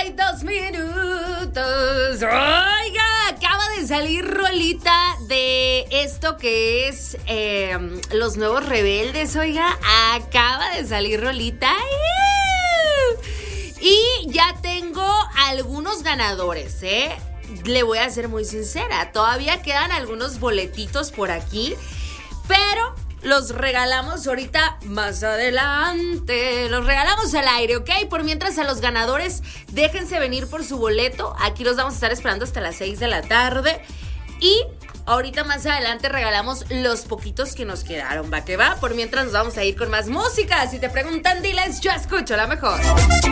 2 minutos. Oiga, acaba de salir rolita de esto que es Los Nuevos Rebeldes. Oiga, acaba de salir rolita. Y ya tengo algunos ganadores, Le voy a ser muy sincera, todavía quedan algunos boletitos por aquí, pero los regalamos ahorita más adelante. Los regalamos al aire, ¿ok? Por mientras, a los ganadores, déjense venir por su boleto. Aquí los vamos a estar esperando hasta las 6 de la tarde. Y ahorita más adelante regalamos los poquitos que nos quedaron. ¿Va que va? Por mientras nos vamos a ir con más música. Si te preguntan, diles, yo escucho la mejor.